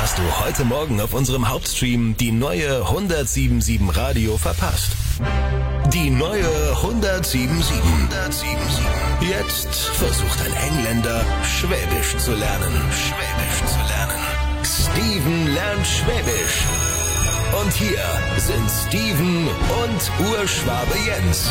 hast du heute Morgen auf unserem Hauptstream die neue 107.7 Radio verpasst? Die neue 107.7. Jetzt versucht ein Engländer, Schwäbisch zu lernen. Steven lernt Schwäbisch. Und hier sind Steven und Urschwabe Jens.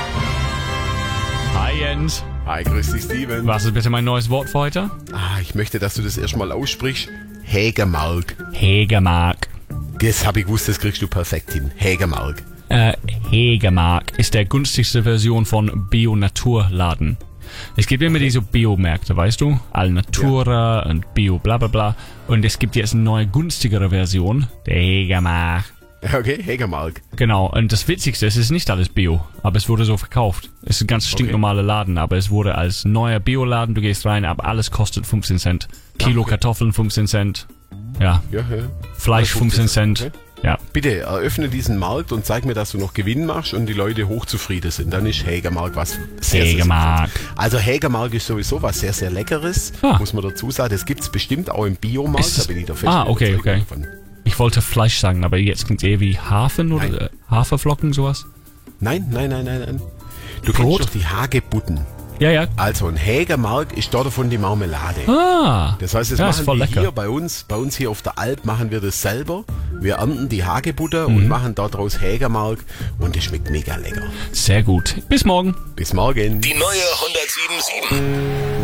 Hi Jens. Hi, grüß dich, Steven. Was ist bitte mein neues Wort für heute? Ich möchte, dass du das erstmal aussprichst. Hägermark. Hägermark. Das habe ich gewusst, das kriegst du perfekt hin. Hägermark. Hägermark ist der günstigste Version von Bio-Naturladen. Es gibt immer diese Biomärkte, weißt du? Alnatura und Bio bla bla bla. Und es gibt jetzt eine neue, günstigere Version, der Hägermark. Okay, Hägermark. Genau, und das Witzigste, es ist nicht alles Bio, aber es wurde so verkauft. Es ist ein ganz stinknormaler Laden, aber es wurde als neuer Bioladen, du gehst rein, aber alles kostet 15 Cent. Kilo Kartoffeln 15 Cent. Ja. Fleisch 15 Cent. Okay. Ja. Bitte eröffne diesen Markt und zeig mir, dass du noch Gewinn machst und die Leute hochzufrieden sind. Dann ist Hägermark was sehr Hägermark. Also Hägermark ist sowieso was sehr, sehr Leckeres, muss man dazu sagen. Das gibt's bestimmt auch im Biomarkt, da bin ich der festen okay. davon. Ich wollte Fleisch sagen, aber jetzt klingt es eher wie Hafen oder Haferflocken, sowas. Nein. Du Brot? kennst doch die Hagebutten. Ja. Also ein Hägermark ist dort davon die Marmelade. Das heißt, das ist voll machen wir lecker. hier bei uns hier auf der Alp machen wir das selber. Wir ernten die Hagebutter und machen daraus Hägermark und das schmeckt mega lecker. Sehr gut. Bis morgen. Bis morgen. Die neue 107.7.